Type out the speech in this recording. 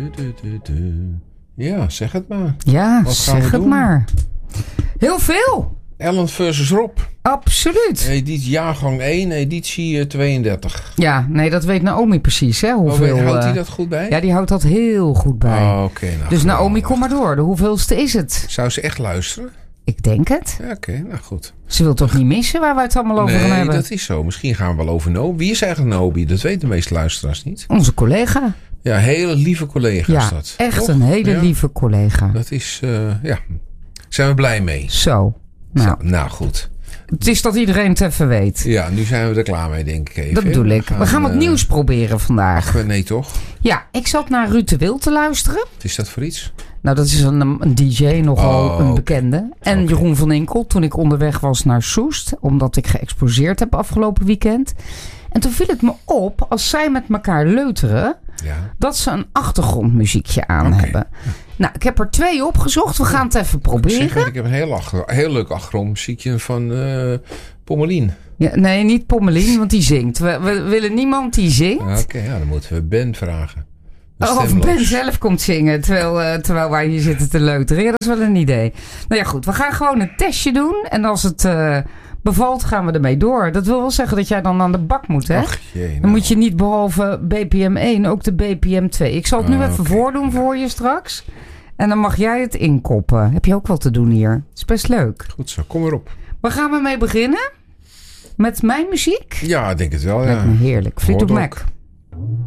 Ja, zeg het maar. Ja, Wat gaan we zeg het doen? maar. Heel veel. Ellen versus Rob. Absoluut. Editie jaargang 1, editie 32. Ja, nee, dat weet Naomi precies, hè? Hoeveel, Houdt hij dat goed bij? Ja, die houdt dat heel goed bij. Oh, oké. Nou, dus Naomi, geweldig. kom maar door. De hoeveelste is het? Zou ze echt luisteren? Ik denk het. Ja, oké, nou goed. Ze wil toch niet missen waar we het allemaal over gaan Nee, hebben? dat is zo. Misschien gaan we wel over Nobi. Wie is eigenlijk Nobi? Dat weten de meeste luisteraars niet. Onze collega. Ja, hele lieve collega is Ja, dat. echt Toch? een hele Ja, lieve collega. Dat is, ja, zijn we blij mee. Zo. Nou, Nou, goed. het is dat iedereen het even weet. Ja, nu zijn we er klaar mee, denk ik even. Dat bedoel ik. We gaan wat nieuws proberen vandaag. Nee, toch? Ja, ik zat naar Ruud de Wild te luisteren. Wat is dat voor iets? Nou, dat is een DJ, nogal Oh, een oké. bekende. En Oké. Jeroen van Inkel, toen ik onderweg was naar Soest. Omdat ik geëxposeerd heb afgelopen weekend. En toen viel het me op, als zij met elkaar leuteren, Ja. dat ze een achtergrondmuziekje aan Oké. hebben. Nou, ik heb er 2 opgezocht. We gaan het even Zeg, proberen. ik heb een heel leuk achtergrondmuziekje van Pommelien. Ja, nee, niet Pommelien, want die zingt. We willen niemand die zingt. Oké, ja, dan moeten we Ben vragen. Of Ben zelf komt zingen terwijl wij hier zitten te leuteren. Ja, dat is wel een idee. Nou ja, goed. We gaan gewoon een testje doen. En als het bevalt, gaan we ermee door. Dat wil wel zeggen dat jij dan aan de bak moet, hè? Ach, jee, nou. Dan moet je niet behalve BPM 1 ook de BPM 2. Ik zal het nu even oké. voordoen voor je straks. En dan mag jij het inkoppen. Heb je ook wat te doen hier? Is best leuk. Goed zo, kom erop. Waar gaan we mee beginnen? Met mijn muziek? Ja, ik denk het wel, ja. Lijkt me heerlijk. Fleetwood Hoort ook. Mac.